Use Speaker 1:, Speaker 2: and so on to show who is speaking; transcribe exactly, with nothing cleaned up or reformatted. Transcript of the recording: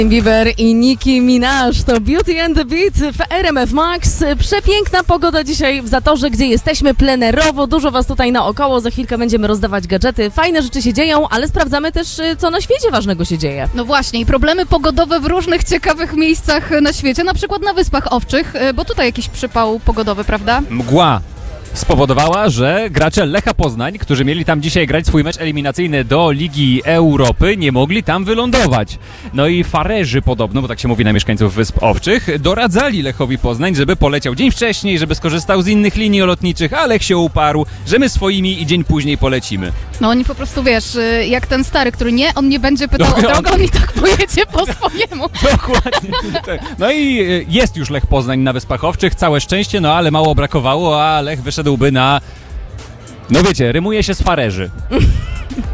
Speaker 1: Bieber i Nicki Minaj to Beauty and the Beat w R M F Max. Przepiękna pogoda dzisiaj w Zatorze, gdzie jesteśmy plenerowo. Dużo was tutaj naokoło. Za chwilkę będziemy rozdawać gadżety. Fajne rzeczy się dzieją, ale sprawdzamy też, co na świecie ważnego się dzieje.
Speaker 2: No właśnie, i problemy pogodowe w różnych ciekawych miejscach na świecie, na przykład na Wyspach Owczych, bo tutaj jakiś przypał pogodowy, prawda?
Speaker 3: Mgła spowodowała, że gracze Lecha Poznań, którzy mieli tam dzisiaj grać swój mecz eliminacyjny do Ligi Europy, nie mogli tam wylądować. No i farerzy podobno, bo tak się mówi na mieszkańców Wysp Owczych, doradzali Lechowi Poznań, żeby poleciał dzień wcześniej, żeby skorzystał z innych linii lotniczych, a Lech się uparł, że my swoimi i dzień później polecimy.
Speaker 2: No oni po prostu, wiesz, jak ten stary, który nie, on nie będzie pytał
Speaker 3: No,
Speaker 2: o
Speaker 3: on-
Speaker 2: drogę, on i tak pojedzie po swojemu.
Speaker 3: Dokładnie. No i jest już Lech Poznań na Wyspach Owczych, całe szczęście, no ale mało brakowało, a Lech wyszedłby na... No wiecie, rymuje się z farerzy.